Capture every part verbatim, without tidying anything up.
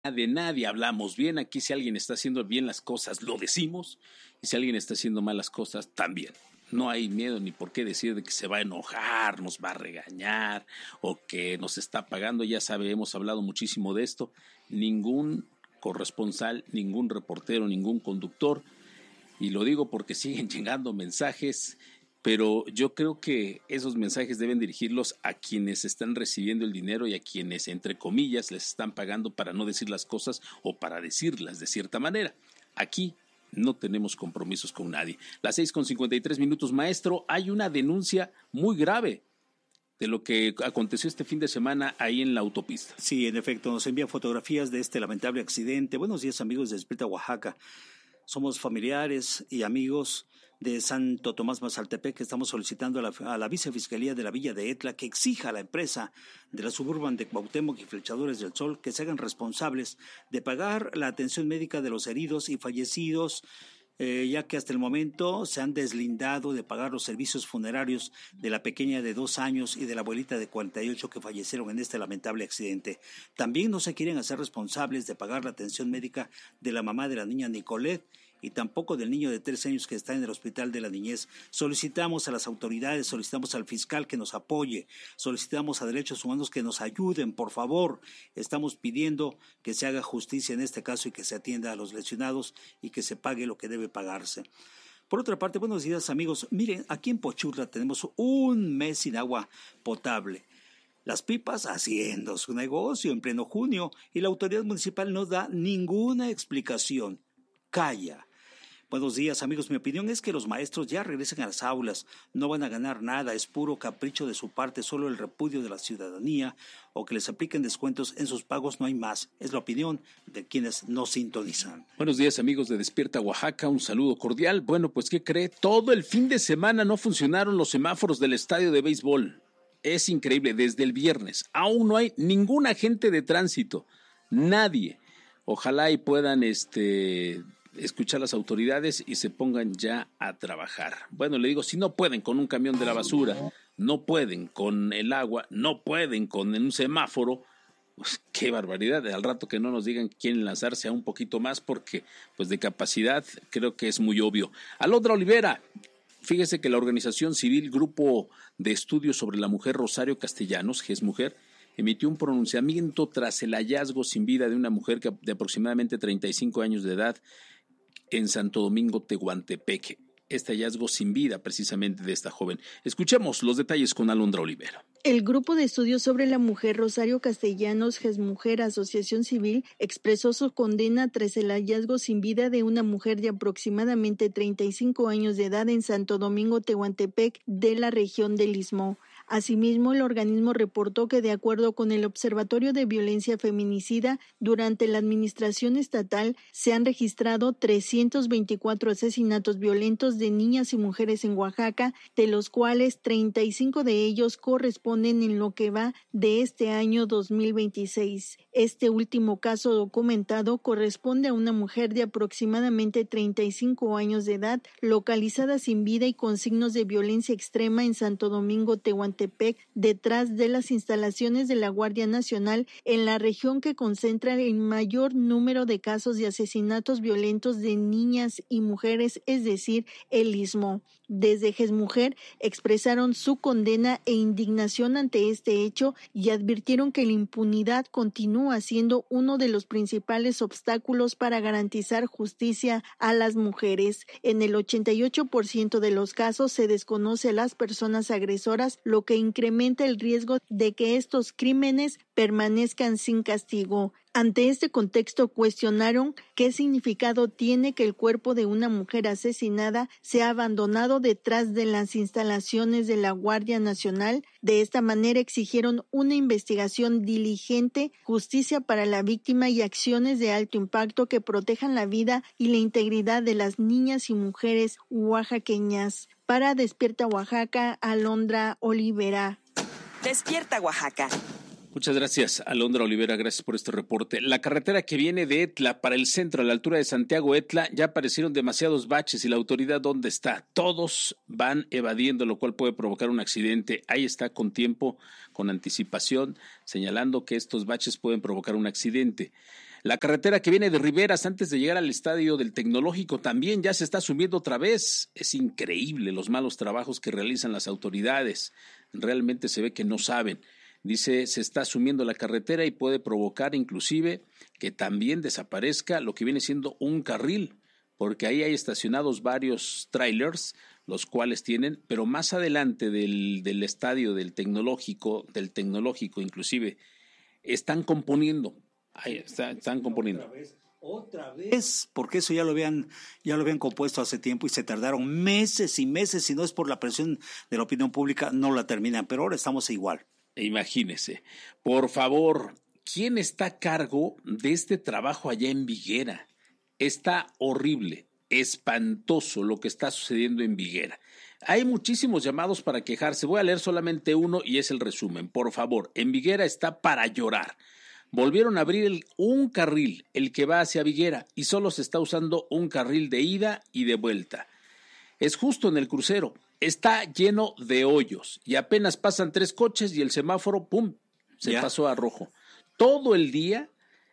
de nadie hablamos bien. Aquí si alguien está haciendo bien las cosas, lo decimos. Y si alguien está haciendo malas cosas, también. No hay miedo ni por qué decir de que se va a enojar, nos va a regañar o que nos está pagando. Ya sabe, hemos hablado muchísimo de esto. Ningún corresponsal, ningún reportero, ningún conductor, y lo digo porque siguen llegando mensajes, pero yo creo que esos mensajes deben dirigirlos a quienes están recibiendo el dinero y a quienes, entre comillas, les están pagando para no decir las cosas o para decirlas de cierta manera. Aquí no tenemos compromisos con nadie. Las seis con cincuenta y tres minutos, maestro, hay una denuncia muy grave de lo que aconteció este fin de semana ahí en la autopista. Sí, en efecto, nos envían fotografías de este lamentable accidente. Buenos días, amigos de Despierta Oaxaca. Somos familiares y amigos de Santo Tomás Mazaltepec que estamos solicitando a la, a la Vicefiscalía de la Villa de Etla que exija a la empresa de la Suburban de Cuauhtémoc y Flechadores del Sol que se hagan responsables de pagar la atención médica de los heridos y fallecidos, Eh, ya que hasta el momento se han deslindado de pagar los servicios funerarios de la pequeña de dos años y de la abuelita de cuarenta y ocho que fallecieron en este lamentable accidente. También no se quieren hacer responsables de pagar la atención médica de la mamá de la niña Nicolette y tampoco del niño de tres años que está en el hospital de la niñez. Solicitamos a las autoridades, solicitamos al fiscal que nos apoye, solicitamos a Derechos Humanos que nos ayuden, por favor. Estamos pidiendo que se haga justicia en este caso y que se atienda a los lesionados y que se pague lo que debe pagarse. Por otra parte, buenos días, amigos. Miren, aquí en Pochurla tenemos un mes sin agua potable. Las pipas haciendo su negocio en pleno junio y la autoridad municipal no da ninguna explicación. Calla. Buenos días, amigos. Mi opinión es que los maestros ya regresen a las aulas. No van a ganar nada, es puro capricho de su parte, solo el repudio de la ciudadanía o que les apliquen descuentos en sus pagos, no hay más. Es la opinión de quienes nos sintonizan. Buenos días, amigos de Despierta Oaxaca, un saludo cordial. Bueno, pues, ¿qué cree? Todo el fin de semana no funcionaron los semáforos del estadio de béisbol. Es increíble, desde el viernes. Aún no hay ningún agente de tránsito, nadie. Ojalá y puedan, este... escuchar a las autoridades y se pongan ya a trabajar. Bueno, le digo, si no pueden con un camión de la basura, no pueden con el agua, no pueden con un semáforo, pues qué barbaridad. Al rato que no nos digan que quieren lanzarse a un poquito más porque pues de capacidad creo que es muy obvio. Alondra Olivera, fíjese que la organización civil Grupo de Estudios sobre la Mujer Rosario Castellanos, que es mujer, emitió un pronunciamiento tras el hallazgo sin vida de una mujer de aproximadamente treinta y cinco años de edad en Santo Domingo, Tehuantepec. Este hallazgo sin vida precisamente de esta joven. Escuchemos los detalles con Alondra Olivera. El Grupo de Estudios sobre la Mujer Rosario Castellanos, GESMujer, Asociación Civil, expresó su condena tras el hallazgo sin vida de una mujer de aproximadamente treinta y cinco años de edad en Santo Domingo, Tehuantepec, de la región del Istmo. Asimismo, el organismo reportó que, de acuerdo con el Observatorio de Violencia Feminicida, durante la administración estatal se han registrado trescientos veinticuatro asesinatos violentos de niñas y mujeres en Oaxaca, de los cuales treinta y cinco de ellos corresponden en lo que va de este año dos mil veintiséis. Este último caso documentado corresponde a una mujer de aproximadamente treinta y cinco años de edad, localizada sin vida y con signos de violencia extrema en Santo Domingo, Tehuantepec, detrás de las instalaciones de la Guardia Nacional en la región que concentra el mayor número de casos de asesinatos violentos de niñas y mujeres, es decir, el Istmo. Desde GESMujer expresaron su condena e indignación ante este hecho y advirtieron que la impunidad continúa siendo uno de los principales obstáculos para garantizar justicia a las mujeres. En el ochenta y ocho por ciento de los casos se desconoce a las personas agresoras, lo que incrementa el riesgo de que estos crímenes permanezcan sin castigo. Ante este contexto cuestionaron qué significado tiene que el cuerpo de una mujer asesinada sea abandonado detrás de las instalaciones de la Guardia Nacional. De esta manera exigieron una investigación diligente, justicia para la víctima y acciones de alto impacto que protejan la vida y la integridad de las niñas y mujeres oaxaqueñas. Para Despierta Oaxaca, Alondra Olivera. Despierta Oaxaca. Muchas gracias, Alondra Olivera, gracias por este reporte. La carretera que viene de Etla para el centro, a la altura de Santiago Etla, ya aparecieron demasiados baches y la autoridad, ¿dónde está? Todos van evadiendo, lo cual puede provocar un accidente. Ahí está con tiempo, con anticipación, señalando que estos baches pueden provocar un accidente. La carretera que viene de Riberas antes de llegar al estadio del Tecnológico también ya se está subiendo otra vez. Es increíble los malos trabajos que realizan las autoridades. Realmente se ve que no saben. Dice, se está sumiendo la carretera y puede provocar inclusive que también desaparezca lo que viene siendo un carril, porque ahí hay estacionados varios trailers, los cuales tienen, pero más adelante del, del estadio del Tecnológico, del Tecnológico inclusive, están componiendo. Ahí está, están componiendo. Otra vez, otra vez, porque eso ya lo habían, ya lo habían compuesto hace tiempo y se tardaron meses y meses, si no es por la presión de la opinión pública, no la terminan, pero ahora estamos igual. Imagínese, por favor, ¿quién está a cargo de este trabajo allá en Viguera? Está horrible, espantoso lo que está sucediendo en Viguera. Hay muchísimos llamados para quejarse, voy a leer solamente uno y es el resumen. Por favor, en Viguera está para llorar. Volvieron a abrir el, un carril, el que va hacia Viguera, y solo se está usando un carril de ida y de vuelta. Es justo en el crucero, está lleno de hoyos y apenas pasan tres coches y el semáforo, ¡pum!, se ¿Ya? pasó a rojo. Todo el día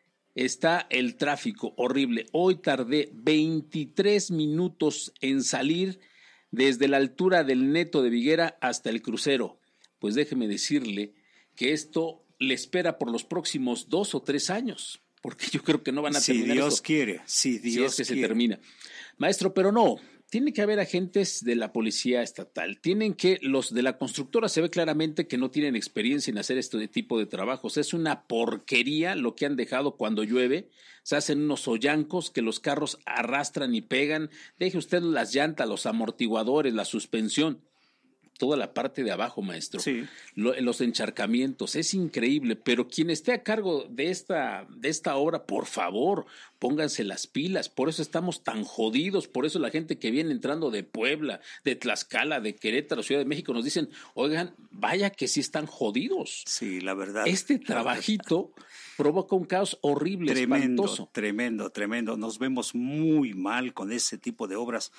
está el tráfico horrible. Hoy tardé veintitrés minutos en salir desde la altura del Neto de Viguera hasta el crucero. Pues déjeme decirle que esto le espera por los próximos dos o tres años, porque yo creo que no van a si terminar Dios eso. quiere, si Dios si es que quiere. se termina. Maestro, pero no, tiene que haber agentes de la policía estatal, tienen que, los de la constructora se ve claramente que no tienen experiencia en hacer este tipo de trabajos, es una porquería lo que han dejado cuando llueve, se hacen unos hoyancos que los carros arrastran y pegan, deje usted las llantas, los amortiguadores, la suspensión, toda la parte de abajo, maestro, sí. Lo, los encharcamientos, es increíble, pero quien esté a cargo de esta, de esta obra, por favor, pónganse las pilas, por eso estamos tan jodidos, por eso la gente que viene entrando de Puebla, de Tlaxcala, de Querétaro, Ciudad de México, nos dicen, oigan, vaya que sí están jodidos. Sí, la verdad. Este trabajito provoca un caos horrible, tremendo, espantoso. Tremendo, tremendo, nos vemos muy mal con ese tipo de obras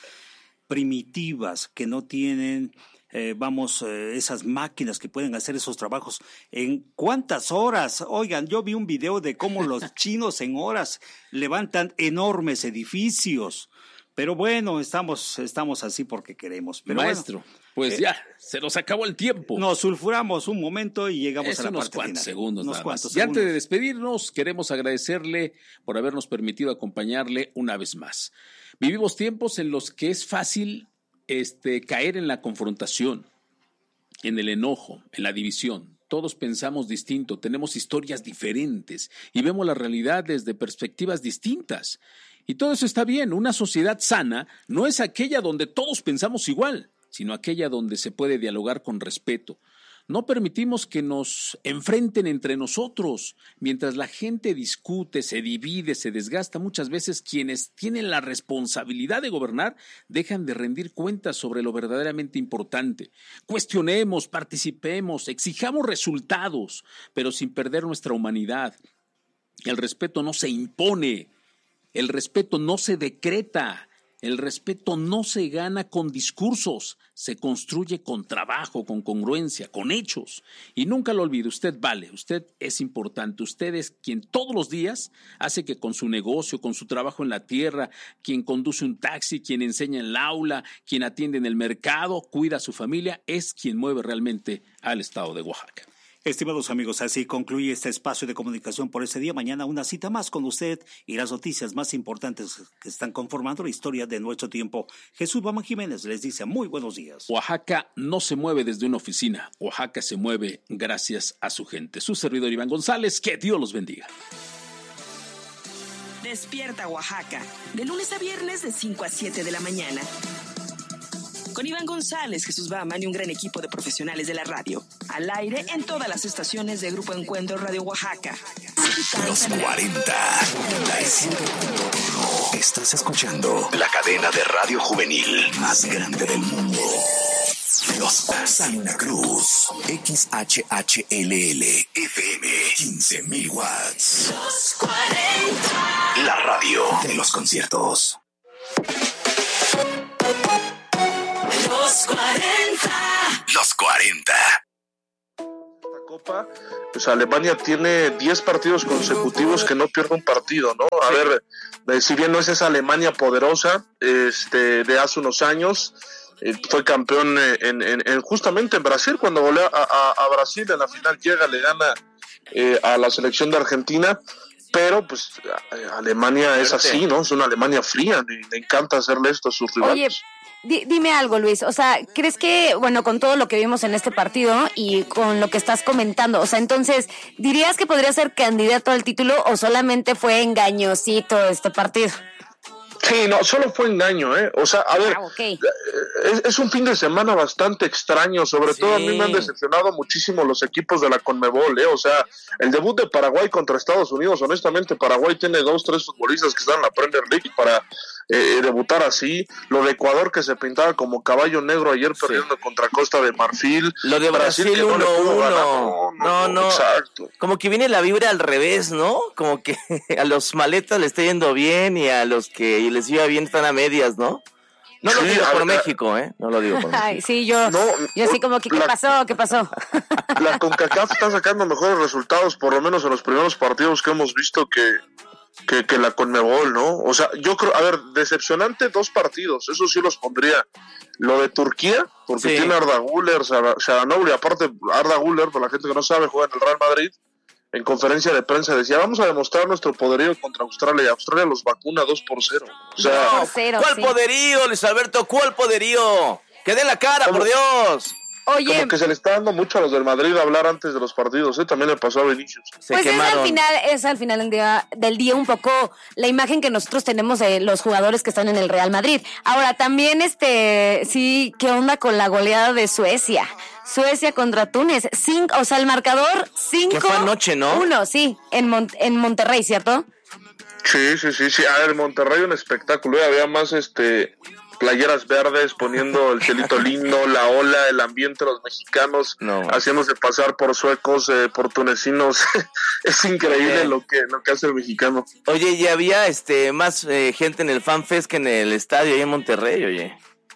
primitivas que no tienen... Eh, vamos, eh, esas máquinas que pueden hacer esos trabajos en cuántas horas. Oigan, yo vi un video de cómo los chinos en horas levantan enormes edificios. Pero bueno, estamos, estamos así porque queremos. Pero Maestro, bueno, pues eh, ya, se nos acabó el tiempo. Nos sulfuramos un momento y llegamos Eso a la unos parte cuantos final. segundos unos nada cuantos más. segundos. Y antes de despedirnos, queremos agradecerle por habernos permitido acompañarle una vez más. Vivimos tiempos en los que es fácil Este, caer en la confrontación, en el enojo, en la división. Todos pensamos distinto, tenemos historias diferentes y vemos la realidad desde perspectivas distintas. Y todo eso está bien. Una sociedad sana no es aquella donde todos pensamos igual, sino aquella donde se puede dialogar con respeto. No permitimos que nos enfrenten entre nosotros. Mientras la gente discute, se divide, se desgasta, muchas veces quienes tienen la responsabilidad de gobernar dejan de rendir cuentas sobre lo verdaderamente importante. Cuestionemos, participemos, exijamos resultados, pero sin perder nuestra humanidad. El respeto no se impone, el respeto no se decreta. El respeto no se gana con discursos, se construye con trabajo, con congruencia, con hechos. Y nunca lo olvide, usted vale, usted es importante, usted es quien todos los días hace que con su negocio, con su trabajo en la tierra, quien conduce un taxi, quien enseña en el aula, quien atiende en el mercado, cuida a su familia, es quien mueve realmente al estado de Oaxaca. Estimados amigos, así concluye este espacio de comunicación por este día. Mañana una cita más con usted y las noticias más importantes que están conformando la historia de nuestro tiempo. Jesús Bamán Jiménez les dice muy buenos días. Oaxaca no se mueve desde una oficina. Oaxaca se mueve gracias a su gente. Su servidor Iván González, que Dios los bendiga. Despierta Oaxaca, de lunes a viernes de cinco a siete de la mañana. Con Iván González, Jesús Bamán y un gran equipo de profesionales de la radio. Al aire en todas las estaciones de Grupo Encuentro Radio Oaxaca. Los cuarenta. Estás escuchando la cadena de radio juvenil más grande del mundo. Los Salina Cruz. X H H L L F M quince mil watts. Los cuarenta. La radio de los conciertos. Los cuarenta. Los cuarenta. Esta copa Europa, pues Alemania tiene diez partidos consecutivos que no pierde un partido, ¿no? A ver, eh, si bien no es esa Alemania poderosa este, de hace unos años, eh, fue campeón en, en, en justamente en Brasil, cuando golea a, a, a Brasil en la final, llega, le gana eh, a la selección de Argentina, pero pues Alemania es así, ¿no? Es una Alemania fría, le, le encanta hacerle esto a sus rivales. Oye, Di, dime algo, Luis, o sea, ¿crees que, bueno, con todo lo que vimos en este partido y con lo que estás comentando, o sea, entonces, ¿dirías que podría ser candidato al título o solamente fue engañosito este partido? Sí, no, solo fue engaño, ¿eh? O sea, a ver, ah, okay. es, es un fin de semana bastante extraño, sobre sí. todo a mí me han decepcionado muchísimo los equipos de la CONMEBOL, ¿eh? O sea, el debut de Paraguay contra Estados Unidos, honestamente, Paraguay tiene dos, tres futbolistas que están en la Premier League para eh, debutar así, lo de Ecuador que se pintaba como caballo negro ayer sí. perdiendo contra Costa de Marfil, lo de Brasil uno uno, no, no, no, exacto. Como que viene la vibra al revés, ¿no? Como que a los maletas le está yendo bien y a los que les iba bien están a medias, ¿no? No lo sí, digo por ver, México, ¿eh? No lo digo por México. Ay, sí, yo, no, yo así como que, ¿qué la, pasó? ¿Qué pasó? La CONCACAF está sacando mejores resultados, por lo menos en los primeros partidos que hemos visto que, que, que la CONMEBOL, ¿no? O sea, yo creo, a ver, decepcionante dos partidos, eso sí los pondría. Lo de Turquía, porque sí. tiene Arda Güler, Şaranoglu, y aparte Arda Güler, para la gente que no sabe, juega en el Real Madrid. En conferencia de prensa decía, vamos a demostrar nuestro poderío contra Australia, y Australia los vacuna dos por cero. O sea, no, cero, ¿cuál sí. poderío, Luis Alberto? ¿Cuál poderío? ¡Que dé la cara, por Dios! Oye, como que se le está dando mucho a los del Madrid hablar antes de los partidos, ¿eh? También le pasó a Vinicius. Se pues quemaron. es al final, es al final del día, del día un poco la imagen que nosotros tenemos de los jugadores que están en el Real Madrid. Ahora, también, este, sí, ¿qué onda con la goleada de Suecia? Suecia contra Túnez, cinco, o sea, el marcador cinco. Que fue anoche, ¿no? Uno, sí, en, Mon- en Monterrey, ¿cierto? Sí, sí, sí, sí. A ver, Monterrey un espectáculo. ¿eh? Había más, este, playeras verdes poniendo el cielito lindo, la ola, el ambiente de los mexicanos, no. haciéndose pasar por suecos, eh, por tunecinos. Es increíble lo que lo que hace el mexicano. Oye, y había, este, más eh, gente en el FanFest que en el estadio ahí en Monterrey, oye.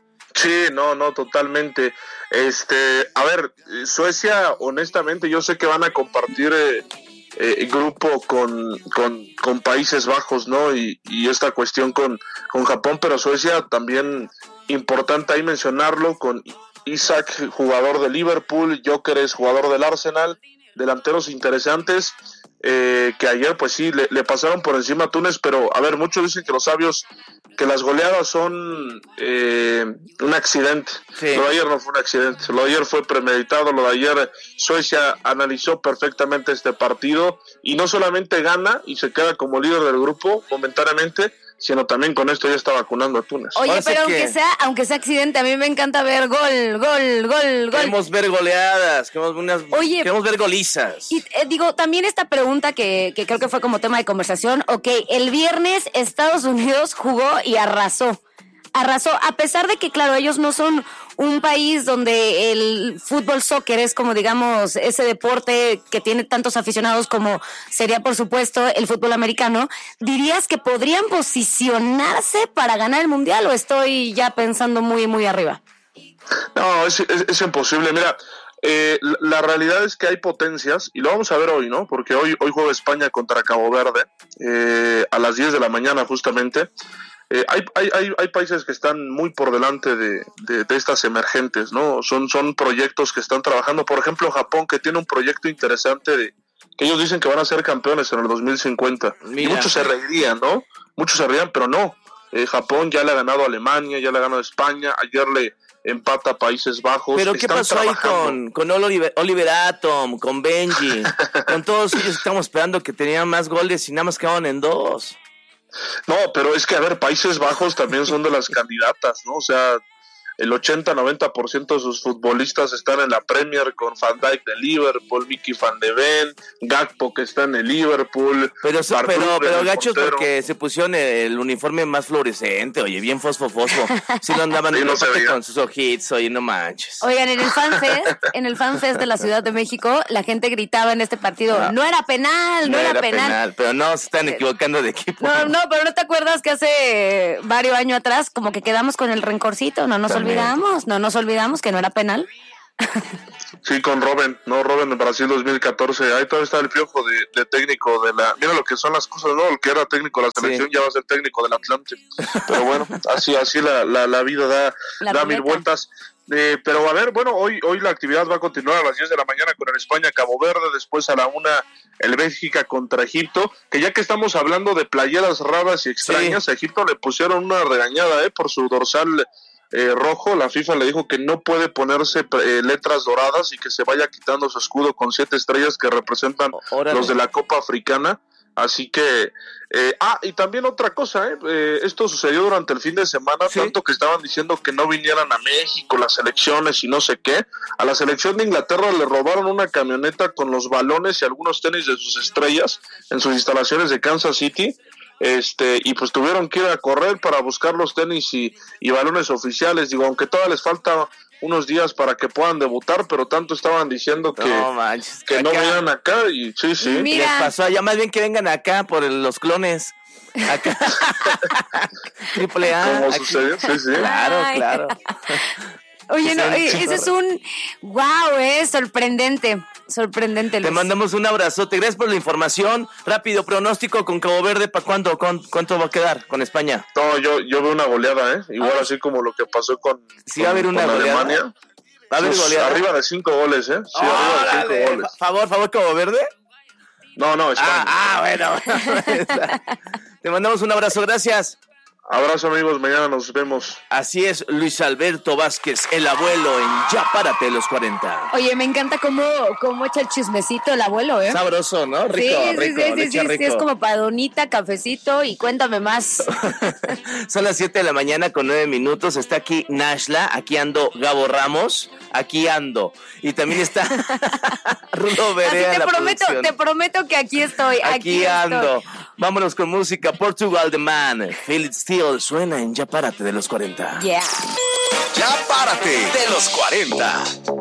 Sí, no, no, totalmente. Este, a ver, Suecia, honestamente, yo sé que van a compartir eh, eh, grupo con, con, con Países Bajos, ¿no? Y, y esta cuestión con, con Japón, pero Suecia también importante ahí mencionarlo, con Isaac, jugador de Liverpool, Gyökeres, jugador del Arsenal, delanteros interesantes. Eh, que ayer pues sí le, le pasaron por encima a Túnez, pero a ver, muchos dicen que los sabios, que las goleadas son eh, un accidente. Sí. Lo de ayer no fue un accidente, lo de ayer fue premeditado, lo de ayer Suecia analizó perfectamente este partido y no solamente gana y se queda como líder del grupo momentáneamente, sino también con esto ya está vacunando a Túnez. Oye, pero aunque que... sea aunque sea accidente, a mí me encanta ver gol, gol, gol, gol. Queremos ver goleadas, queremos, unas, Oye, queremos ver golizas. Y eh, digo, también esta pregunta que, que creo que fue como tema de conversación, ok, el viernes Estados Unidos jugó y arrasó. Arrasó, a pesar de que, claro, ellos no son un país donde el fútbol soccer es como, digamos, ese deporte que tiene tantos aficionados como sería, por supuesto, el fútbol americano. ¿Dirías que podrían posicionarse para ganar el Mundial o estoy ya pensando muy, muy arriba? No, es, es, es imposible. Mira, eh, la, la realidad es que hay potencias, y lo vamos a ver hoy, ¿no? Porque hoy, hoy juega España contra Cabo Verde, eh, a las diez de la mañana justamente. Eh, hay, hay, hay, hay países que están muy por delante de, de, de estas emergentes, ¿no? Son, son proyectos que están trabajando. Por ejemplo, Japón, que tiene un proyecto interesante de que ellos dicen que van a ser campeones en el dos mil cincuenta. Mira. Y muchos se reirían, ¿no? Muchos se reirían, pero no. Eh, Japón ya le ha ganado a Alemania, ya le ha ganado a España. Ayer le empata a Países Bajos. ¿Pero qué pasó trabajando ahí con, con Oliver, Oliver Atom, con Benji? Con todos ellos estamos esperando que tenían más goles y nada más quedaron en dos. No, pero es que, a ver, Países Bajos también son de las candidatas, ¿no? O sea, el ochenta a noventa por ciento de sus futbolistas están en la Premier, con Van Dijk de Liverpool, Mickey Van de Ven, Gakpo que está en el Liverpool. Pero Bartur, pero, pero gachos portero. Porque se pusieron el uniforme más fluorescente, oye, bien fosfo fosfo. Sí lo andaban sí, no con sus ojitos, oye, no manches. Oigan, en el FanFest, en el FanFest de la Ciudad de México, la gente gritaba en este partido, no, no era penal, no, no era, era penal. penal. Pero no, se están equivocando de equipo. No, no, pero ¿no te acuerdas que hace varios años atrás como que quedamos con el rencorcito? No nos olvidamos, no nos olvidamos que no era penal. Sí, con Robben, no, Robben en Brasil dos mil catorce, ahí todavía está el Piojo de, de técnico de la, mira lo que son las cosas, ¿no? El que era técnico de la selección sí. ya va a ser técnico del Atlante, pero bueno, así así la, la, la vida da, la da mil vueltas. Eh, pero a ver, bueno, hoy hoy la actividad va a continuar a las diez de la mañana con el España-Cabo Verde, después a la una el Bélgica contra Egipto, que ya que estamos hablando de playeras raras y extrañas, sí. a Egipto le pusieron una regañada eh, por su dorsal Eh, rojo. La FIFA le dijo que no puede ponerse eh, letras doradas y que se vaya quitando su escudo con siete estrellas que representan Órale. los de la Copa Africana, así que eh, ah, y también otra cosa eh, eh, esto sucedió durante el fin de semana, ¿sí? tanto que estaban diciendo que no vinieran a México las selecciones y no sé qué, a la selección de Inglaterra le robaron una camioneta con los balones y algunos tenis de sus estrellas en sus instalaciones de Kansas City. Este, y pues tuvieron que ir a correr para buscar los tenis y, y balones oficiales. Digo, aunque todavía les falta unos días para que puedan debutar, pero tanto estaban diciendo que no, manches, que acá. no vengan acá y sí, sí. Mira. Les pasó allá, más bien que vengan acá por el, los clones. Acá. Triple A. ¿Cómo sucedió? Sí, sí. Claro, Ay. claro. Oye, no, ese es un wow, eh, sorprendente. Sorprendente. Luis. Te mandamos un abrazote. Gracias por la información. Rápido, pronóstico con Cabo Verde. ¿Para cuándo? ¿Cuánto va a quedar con España? No, yo, yo veo una goleada, ¿eh? Igual ah. así como lo que pasó con, sí, con, va a haber una goleada. Alemania. Va a haber goleada. Arriba de cinco goles, ¿eh? Sí, oh, arriba de cinco dale. goles. Favor, favor, Cabo Verde. No, no, España. Ah, ah bueno. Te mandamos un abrazo. Gracias. Abrazo, amigos, mañana nos vemos. Así es, Luis Alberto Vázquez, el abuelo en Ya Párate los cuarenta. Oye, me encanta cómo, cómo echa el chismecito el abuelo, ¿eh? Sabroso, ¿no? Rico, sí, rico, sí, sí, sí, rico. sí, es como para donita, cafecito y cuéntame más. Son las siete de la mañana con nueve minutos, está aquí Nashla, aquí ando Gabo Ramos, aquí ando. Y también está Rulo Berea Así te la prometo, producción. te prometo que aquí estoy, aquí, aquí ando. Estoy. Vámonos con música, Portugal The Man, Feel It Still, suena en Ya Párate de los cuarenta. Yeah. Ya Párate de los cuarenta.